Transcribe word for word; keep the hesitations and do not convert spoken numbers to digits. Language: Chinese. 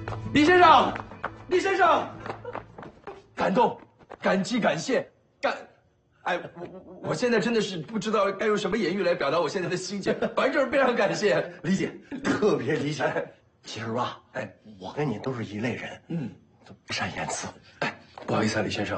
李先生，李先生，感动，感激，感谢，感，哎，我我我现在真的是不知道该用什么言语来表达我现在的心情，反正就是非常感谢， 理解，特别理解。其实吧，哎，我跟你都是一类人，嗯，都不善言辞。 哎，不好意思啊，李先生。